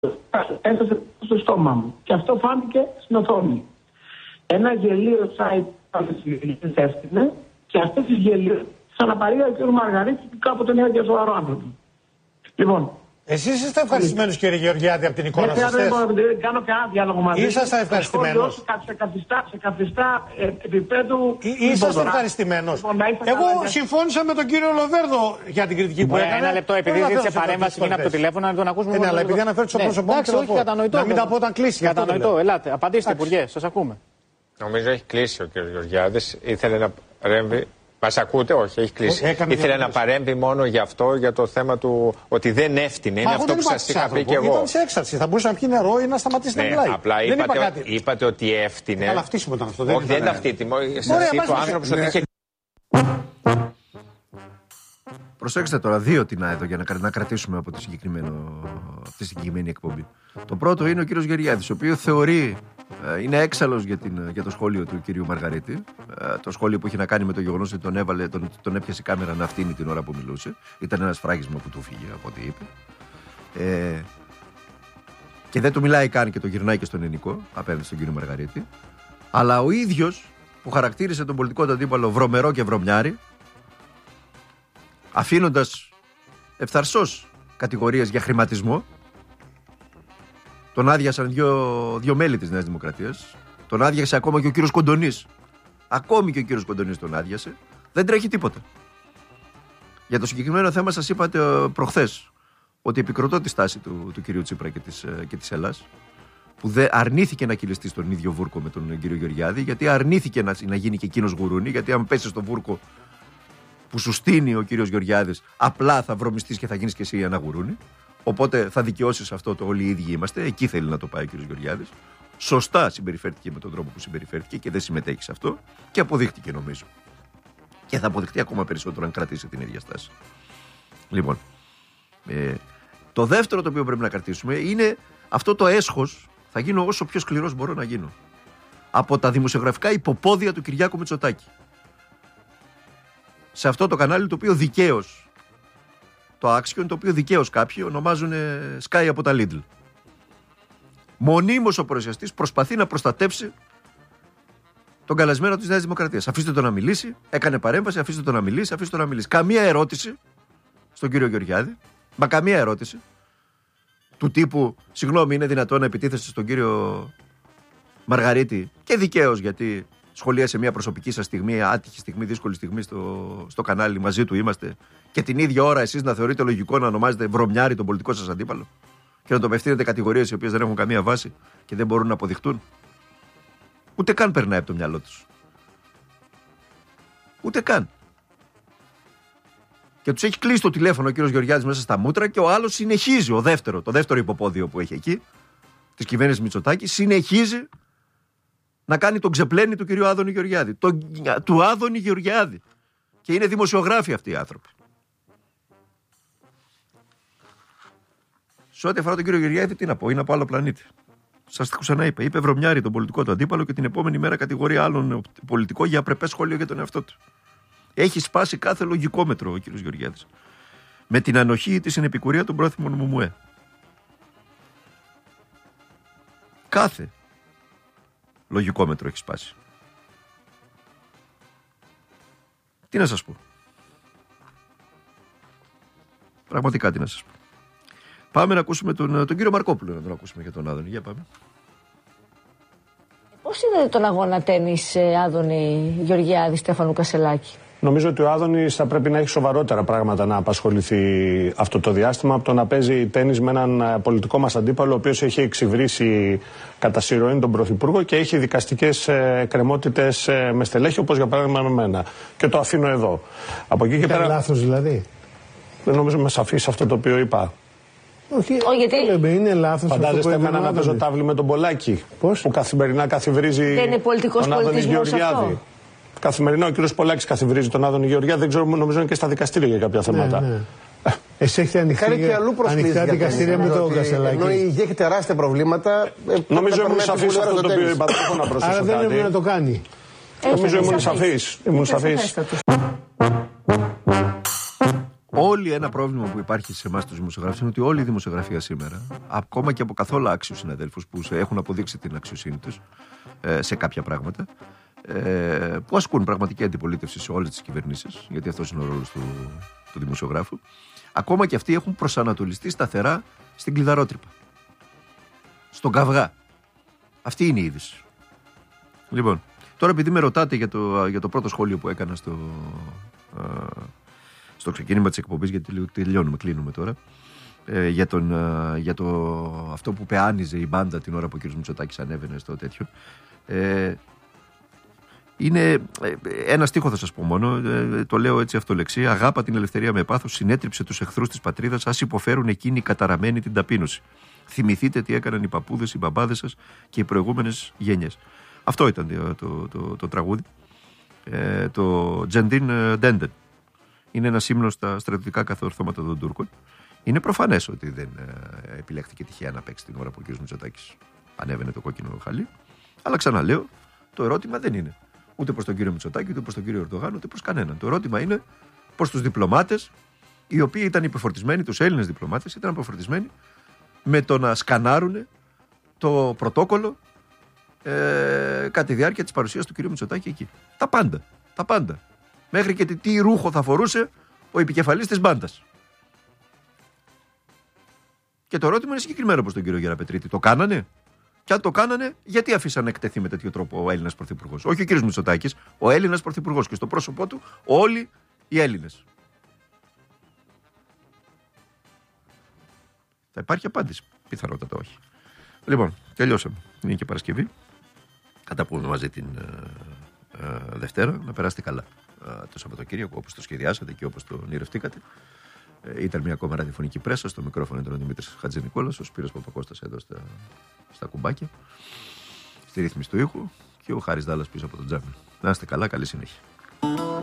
έφτασε στο στόμα μου. Και αυτό φάνηκε στην οθόνη. Ένα γελίο site έφτιανε και αυτές τις γελίες ξαναπαρήγα ο κ. Μαργαρίτη που κάποτε είναι και σοβαρό άνθρωπο. Λοιπόν. Εσείς είστε ευχαριστημένος, κύριε Γεωργιάδη, από την εικόνα σας? Δεν κάνω κανένα διάλογο μαζί. Ήσασταν ευχαριστημένος? Σε καθιστά επίπεδου. Είσαστε ευχαριστημένος? Εγώ συμφώνησα με τον κύριο Λοβέρδο για την κριτική που έκανε. Ένα λεπτό, επειδή ζήτησε παρέμβαση και είναι από το τηλέφωνο, να τον ακούσουμε. Ναι, αλλά επειδή αναφέρει στο πρόσωπό μου, να μην τα πω όταν κλείσει. Κατανοητό, ελάτε. Απαντήστε, Υπουργέ, σας ακούμε. Νομίζω έχει κλείσει ο κ. Γεωργιάδης. Ήθελε να παρέμβει. Μας ακούτε? Όχι, έχει κλείσει. Ήθελε να παρέμβει μόνο για αυτό, για το θέμα του ότι δεν έφτιανε. Είναι αυτό που σας είχα πει και εγώ. Ήταν σε έξαρση. Θα μπορούσε να πιει νερό ή να σταματήσει να μιλάει. Απλά είπατε ότι έφτιανε. Αλλά φτύσιμο ήταν αυτό. Όχι, δεν ήταν φτύτιμο. Σας είπε ο άνθρωπος ότι είχε. Προσέξτε τώρα, δύο τεινά εδώ για να κρατήσουμε από τη συγκεκριμένη εκπομπή. Το πρώτο είναι ο κύριος Γεωργιάδης, ο οποίος θεωρεί, είναι έξαλλος για το σχόλιο του κυρίου Μαργαρίτη. Το σχόλιο που είχε να κάνει με το γεγονός ότι τον έπιασε η κάμερα να φτύνει την ώρα που μιλούσε. Ήταν ένα σφράγισμα που του φύγε από ό,τι είπε. Και δεν του μιλάει καν και το γυρνάει και στον ελληνικό απέναντι στον κύριο Μαργαρίτη. Αλλά ο ίδιος που χαρακτήρισε τον πολιτικό του αντίπαλο βρωμερό και βρωμιάρη, αφήνοντας ευθαρσώς κατηγορίες για χρηματισμό, τον άδειασαν δύο μέλη της Νέας Δημοκρατίας, τον άδειασε ακόμα και ο κύριος Κοντονής. Ακόμη και ο κύριος Κοντονής τον άδειασε. Δεν τρέχει τίποτα. Για το συγκεκριμένο θέμα σας είπατε προχθές ότι επικροτώ τη στάση του κυρίου Τσίπρα και της Ελλάς, που αρνήθηκε να κυλιστεί στον ίδιο βούρκο με τον κύριο Γεωργιάδη, γιατί αρνήθηκε να γίνει και εκείνος γουρούνι, γιατί αν πέσει στο βούρκο που σου στείνει ο κύριος Γεωργιάδης, απλά θα βρωμιστείς και θα γίνεις και εσύ ένα γουρούνι. Οπότε θα δικαιώσεις αυτό, το όλοι οι ίδιοι είμαστε. Εκεί θέλει να το πάει ο κύριος Γεωργιάδης. Σωστά συμπεριφέρθηκε με τον τρόπο που συμπεριφέρθηκε και δεν συμμετέχει σε αυτό. Και αποδείχτηκε, νομίζω. Και θα αποδειχτεί ακόμα περισσότερο αν κρατήσει την ίδια στάση. Λοιπόν, το δεύτερο το οποίο πρέπει να κρατήσουμε είναι αυτό το έσχος. Θα γίνω όσο πιο σκληρός μπορώ να γίνω. Από τα δημοσιογραφικά υποπόδια του Κυριάκου Μητσοτάκη. Σε αυτό το κανάλι το οποίο δικαίως, το Axion, το οποίο δικαίως κάποιοι ονομάζουν Sky από τα Lidl. Μονίμως ο παρουσιαστής προσπαθεί να προστατεύσει τον καλεσμένο της Νέας Δημοκρατίας. Αφήστε τον να μιλήσει, έκανε παρέμβαση, αφήστε τον να μιλήσει, αφήστε τον να μιλήσει. Καμία ερώτηση στον κύριο Γεωργιάδη, μα καμία ερώτηση του τύπου, συγγνώμη, είναι δυνατόν να επιτίθεστε στον κύριο Μαργαρίτη, και δικαίως, γιατί σχολίασε μια προσωπική σας στιγμή, άτυχη στιγμή, δύσκολη στιγμή στο κανάλι, μαζί του είμαστε, και την ίδια ώρα εσείς να θεωρείτε λογικό να ονομάζετε βρωμιάρη τον πολιτικό σας αντίπαλο και να το απευθύνετε κατηγορίες οι οποίες δεν έχουν καμία βάση και δεν μπορούν να αποδειχτούν. Ούτε καν περνάει από το μυαλό τους. Ούτε καν. Και τους έχει κλείσει το τηλέφωνο ο κύριος Γεωργιάδης μέσα στα μούτρα και ο άλλος συνεχίζει, το δεύτερο υποπόδιο που έχει εκεί, της κυβέρνησης Μητσοτάκη, συνεχίζει να κάνει τον ξεπλένη του κυρίου Άδωνη Γεωργιάδη. Του Άδωνη Γεωργιάδη. Και είναι δημοσιογράφοι αυτοί οι άνθρωποι. Σε ό,τι αφορά τον κύριο Γεωργιάδη, τι να πω, είναι από άλλο πλανήτη. Σας το ξαναείπα. Είπε βρωμιάρη τον πολιτικό του αντίπαλο και την επόμενη μέρα κατηγορεί άλλον πολιτικό για απρεπές σχόλιο για τον εαυτό του. Έχει σπάσει κάθε λογικό μέτρο ο κύριος Γεωργιάδης. Με την ανοχή της συνεπικουρία των πρόθυμων Μουμουέ. Κάθε λογικό μέτρο έχει σπάσει. Τι να σας πω. Πραγματικά τι να σας πω. Πάμε να ακούσουμε τον κύριο Μαρκόπουλο, να τον ακούσουμε για τον Άδωνη. Για πάμε. Πώς είδατε τον αγώνα τένις Άδωνη Γεωργιάδη Στέφανου Κασελάκη? Νομίζω ότι ο Άδωνης θα πρέπει να έχει σοβαρότερα πράγματα να απασχοληθεί αυτό το διάστημα από το να παίζει τένις με έναν πολιτικό μας αντίπαλο, ο οποίος έχει εξυβρίσει κατά συρροή τον Πρωθυπουργό και έχει δικαστικές εκκρεμότητες με στελέχη, όπως για παράδειγμα με μένα. Και το αφήνω εδώ. Από εκεί και πέρα. Λάθος δηλαδή. Δεν νομίζω με σαφής αυτό το οποίο είπα. Όχι, γιατί είναι λάθος. Φαντάζεστε εμένα να παίζω τάβλη με τον Πολάκη. Πώς? Που καθημερινά καθιβρίζει τον Άδωνη Γεωργιάδη. Καθημερινά ο κύριος Πολάκης καθιβρίζει τον Άδωνη Γεωργιάδη. Δεν ξέρω, νομίζω είναι και στα δικαστήρια για κάποια θέματα. Ναι. Εσύ έχετε ανοιχτά δικαστήρια με τον Κασελάκη. Ενώ η υγεία έχει τεράστια προβλήματα. Νομίζω ήμουν σαφής αυτό το οποίο είπα. Δεν έχω να προσθέσω. Άρα δεν έπρεπε να το κάνει. Νομίζω ήμουν σαφής. όλοι ένα πρόβλημα που υπάρχει σε εμάς τους δημοσιογράφους είναι ότι όλη η δημοσιογραφία σήμερα, ακόμα και από καθόλου άξιους συναδέλφους που έχουν αποδείξει την αξιοσύνη τους σε κάποια πράγματα, που ασκούν πραγματική αντιπολίτευση σε όλες τις κυβερνήσεις, γιατί αυτός είναι ο ρόλος του δημοσιογράφου, ακόμα και αυτοί έχουν προσανατολιστεί σταθερά στην κλειδαρότρυπα, στον καυγά. Αυτή είναι η είδηση. Λοιπόν, τώρα επειδή με ρωτάτε για το πρώτο σχόλιο που έκανα στο ξεκίνημα της εκπομπής, γιατί κλείνουμε τώρα, για αυτό που πεάνιζε η μπάντα την ώρα που ο κ. Μητσοτάκης ανέβαινε στο τέτοιο, είναι ένα στίχο, θα σας πω μόνο, το λέω έτσι αυτολεξί: αγάπα την ελευθερία με πάθος, συνέτριψε τους εχθρούς της πατρίδας, ας υποφέρουν εκείνοι οι καταραμένοι την ταπείνωση. Θυμηθείτε τι έκαναν οι παππούδες, οι μπαμπάδες σας και οι προηγούμενες γενιές. Αυτό ήταν το τραγούδι. Το Τζεντίν Ντέντεν. Είναι ένα ύμνο στα στρατιωτικά καθορθώματα των Τούρκων. Είναι προφανές ότι δεν επιλέχθηκε τυχαία να παίξει την ώρα που ο κ. Μητσοτάκης ανέβαινε το κόκκινο χαλί. Αλλά ξαναλέω, το ερώτημα δεν είναι ούτε προς τον κύριο Μητσοτάκη, ούτε προς τον κύριο Ερντογάν, ούτε προς κανέναν. Το ερώτημα είναι προς τους διπλωμάτες, οι οποίοι ήταν υπεφορτισμένοι, τους Έλληνες διπλωμάτες, ήταν υπεφορτισμένοι με το να σκανάρουν το πρωτόκολλο κατά τη διάρκεια της παρουσίας του κ. Μητσοτάκη εκεί. Τα πάντα. Μέχρι και τι ρούχο θα φορούσε ο επικεφαλής της μπάντας. Και το ερώτημα είναι συγκεκριμένο προς τον κύριο Γεραπετρίτη. Το κάνανε? Και αν το κάνανε, γιατί αφήσαν να εκτεθεί με τέτοιο τρόπο ο Έλληνας πρωθυπουργός? Όχι ο κύριος Μητσοτάκης, ο Έλληνας πρωθυπουργός, και στο πρόσωπό του όλοι οι Έλληνες. Θα υπάρχει απάντηση? Πιθανότατα όχι. Λοιπόν, τελειώσαμε. Είναι και Παρασκευή. Θα τα πούμε μαζί την Δευτέρα. Να περάσετε καλά το Σαββατοκύριακο, όπως το σχεδιάσατε και όπως το ονειρευτήκατε. Ήταν μια ακόμα ραδιοφωνική πρέσα. Στο μικρόφωνο ήταν ο Δημήτρης Χατζηνικόλας, ο Σπύρος Παπακώστας εδώ στα κουμπάκια, στη ρύθμιση του ήχου, και ο Χάρης Δάλλας πίσω από τον τζάμι. Να είστε καλά, καλή συνέχεια.